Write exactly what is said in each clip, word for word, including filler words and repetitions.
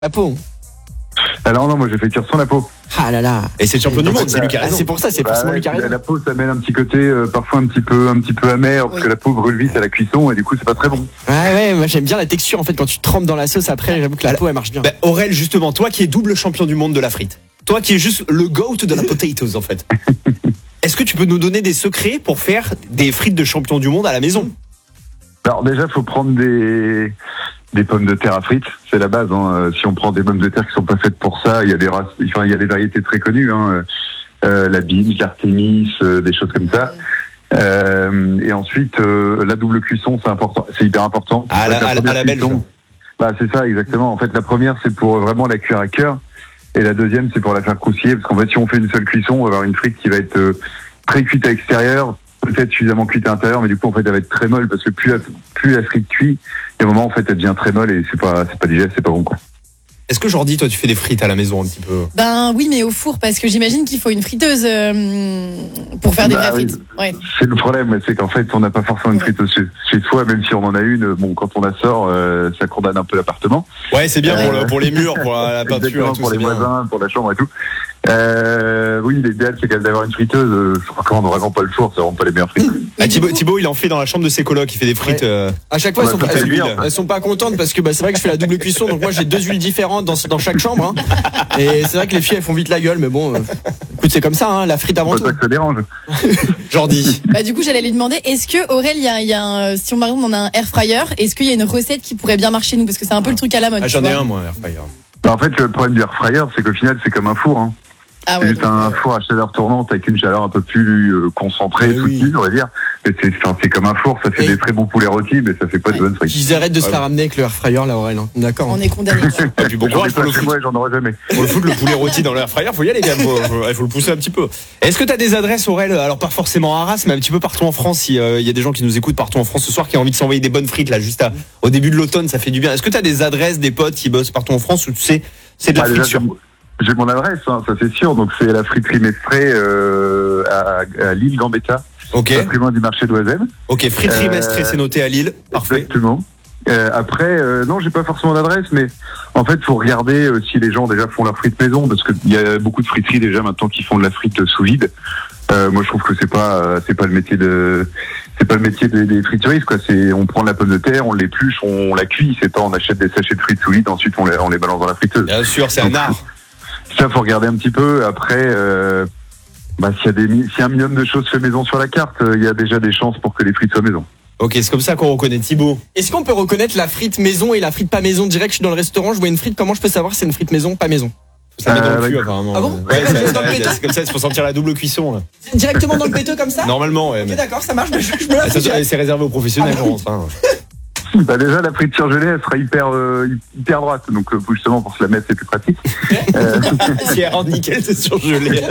La peau. Alors non, moi j'ai fait cuire sans la peau. Ah là là. Et c'est le champion du monde, c'est lui qui a Ah, raison. c'est pour ça, c'est Bah, forcément ouais, lui qui a raison. la, la peau, ça mène un petit côté euh, parfois un petit peu, un petit peu amer parce Oui. que la peau brûle vite à la cuisson et du coup c'est pas très bon. Ouais, ouais, moi j'aime bien la texture en fait quand tu trempes dans la sauce après, j'avoue que la peau elle marche bien. Bah, Aurel, justement, toi qui es double champion du monde de la frite, toi qui es juste le goat de la potatoes en fait. Est-ce que tu peux nous donner des secrets pour faire des frites de champion du monde à la maison? Alors déjà, faut prendre des des pommes de terre à frites, c'est la base. Hein. Si on prend des pommes de terre qui sont pas faites pour ça, il y a des races, enfin il y a des variétés très connues, hein. euh, la Bim, l'Artémis, euh, des choses comme ça. Euh, et ensuite, euh, la double cuisson, c'est important, c'est hyper important. À la, à la, à la belge. Cuisson, bah c'est ça exactement. En fait, la première c'est pour vraiment la cuire à cœur, et la deuxième c'est pour la faire croustiller, parce qu'en fait, si on fait une seule cuisson, on va avoir une frite qui va être euh, très cuite à l'extérieur, peut-être suffisamment cuite à l'intérieur, mais du coup en fait elle va être très molle parce que plus la, plus la frite cuit, et au moment en fait elle devient très molle et c'est pas c'est pas digeste, c'est pas bon quoi. Est-ce que Jordi, toi tu fais des frites à la maison un petit peu? Ben oui, mais au four, parce que j'imagine qu'il faut une friteuse euh, pour faire des Bah, vraies oui. frites. Ouais. C'est le problème, c'est qu'en fait on n'a pas forcément une friteuse chez, chez soi, même si on en a une, bon quand on la sort, euh, ça condamne un peu l'appartement. Ouais, c'est bien Ouais. pour, le, pour les murs, pour la, la peinture Exactement, et tout, pour c'est les bien. voisins, pour la chambre et tout. Euh, oui, l'idéal c'est quand même d'avoir une friteuse. Euh, je crois qu'on vraiment pas le four, c'est vraiment pas les meilleures frites. Ah, Thibaut, Thibaut, il en fait dans la chambre de ses colocs, il fait des frites. Ouais. euh, À chaque fois, Ouais, elles, sont ça pas, fait elles, huile. sont, elles sont pas contentes parce que bah, c'est vrai que je fais la double cuisson, donc moi j'ai deux huiles différentes dans, dans chaque chambre. Hein. Et c'est vrai que les filles elles font vite la gueule, mais bon, euh, écoute, c'est comme ça, hein, la frite avant Pas tout. ça que ça dérange. Jordi. Bah du coup, j'allais lui demander, est-ce que Aurel, il y a, il y a un, si on par exemple on a un air fryer, est-ce qu'il y a une recette qui pourrait bien marcher nous, parce que c'est un peu le truc à la mode. Ah, tu j'en ai vois. un, moi, air fryer. Bah, en fait, le problème du air fryer, c'est qu'au final, c'est comme un four. Hein. Ah C'est ouais. juste donc, un euh, four à chaleur tournante avec une chaleur un peu plus euh, concentrée, Mais oui. soutenue, on va dire. Mais c'est, enfin, c'est comme un four, ça fait Et- des très bons poulets rôtis, mais ça fait pas de Ouais. bonnes frites. Qu'ils arrêtent de se Ouais. faire ramener avec le air fryer là, Aurel. Hein. D'accord. on est condamné. Et puis bon J'en ai courage pour pas le chez foot. moi et j'en aurai jamais. Pour le foot, le poulet rôti dans l'air fryer, faut y aller quand même. Faut, faut, il faut le pousser un petit peu. Est-ce que tu as des adresses, Aurel? Alors pas forcément à Arras, mais un petit peu partout en France. Il y a des gens qui nous écoutent partout en France ce soir qui ont envie de s'envoyer des bonnes frites là, juste à, au début de l'automne, ça fait du bien. Est-ce que tu as des adresses, des potes qui bossent partout en France où tu sais, c'est de la Bah, déjà, friture? j'ai, j'ai mon adresse, hein, ça c'est sûr. Donc c'est la friterie Mestré euh, à, à Lille Gambetta, Ok, pas très loin du marché d'Oisem. ok. Friterie Euh, Mestré, c'est noté à Lille. Parfait. Exactement. Euh, après, euh, non, j'ai pas forcément d'adresse, mais en fait, faut regarder euh, si les gens déjà font leur frite maison, parce qu'il y a beaucoup de friteries déjà maintenant qui font de la frite sous vide. Euh, moi, je trouve que c'est pas, euh, c'est pas le métier de, c'est pas le métier des, des frituristes, quoi. C'est, on prend la pomme de terre, on l'épluche, on la cuit. C'est pas, on achète des sachets de frites sous vide, ensuite on les, on les balance dans la friteuse. Bien sûr, c'est un art. Ça, faut regarder un petit peu. Après, euh, bah, s'il y a des, mi- s'il y a un minimum de choses fait maison sur la carte, euh, il y a déjà des chances pour que les frites soient maison. Ok, c'est comme ça qu'on reconnaît Thibaut. Est-ce qu'on peut reconnaître la frite maison et la frite pas maison direct? Je suis dans le restaurant, je vois une frite, comment je peux savoir si c'est une frite maison, pas maison? Ça met dans Euh, le cul, ouais. apparemment. Ah bon Ouais, ça- Dans le ça- pétard c'est comme ça, c'est pour sentir la double cuisson. Là. Directement dans le péteux comme ça? Normalement, ouais. Ok, Mais... d'accord, ça marche, mais je, je me la Ah, fais ça, direct. c'est réservé aux professionnels, je pense. Hein. Bah déjà la frite surgelée elle sera hyper euh, hyper droite, donc euh, justement pour se la mettre c'est plus pratique. Euh, Si elle rentre nickel, c'est surgelé.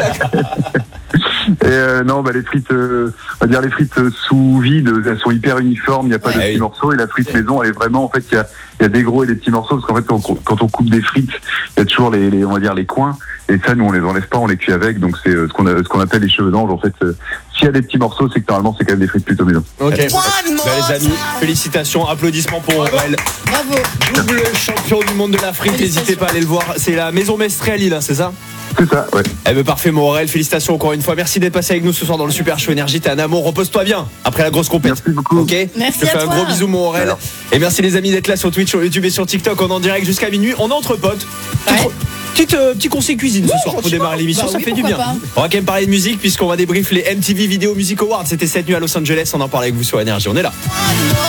et euh, non bah les frites, euh, on va dire les frites euh, sous vide, elles sont hyper uniformes, il n'y a pas Ouais, de petits oui. morceaux, et la frite maison elle est vraiment en fait il y a, il y a des gros et des petits morceaux parce qu'en fait quand, on- quand on coupe des frites il y a toujours les, les on va dire les coins et ça nous on les enlève pas, on les cuit avec, donc c'est euh, ce qu'on a, ce qu'on appelle les cheveux d'ange en fait. Euh, s'il y a des petits morceaux c'est que normalement c'est quand même des frites plutôt maison. Ok. Bah, les amis, félicitations, applaudissements pour Aurel, Bravo. double champion du monde de la frite. N'hésitez pas à aller le voir. C'est la maison Mestré à Lille, hein, c'est ça? C'est ça, ouais. Eh ben parfait, mon Aurel. Félicitations encore une fois. Merci d'être passé avec nous ce soir dans le Super Show Énergie. T'es un amour. Repose-toi bien après la grosse compète. Merci beaucoup. Ok. Merci Je te fais à un toi. gros bisou, mon Aurel. Alors. Et merci les amis d'être là sur Twitch, sur YouTube et sur TikTok. On est en direct jusqu'à minuit. On est entre potes. Ouais. Petite, euh, petit conseil cuisine ce Ouais, soir pour franchement. démarrer l'émission, Bah ça oui, fait du pourquoi bien. pas. On va quand même parler de musique puisqu'on va débrief les M T V Video Music Awards. C'était cette nuit à Los Angeles. On en parle avec vous sur Énergie. On est là.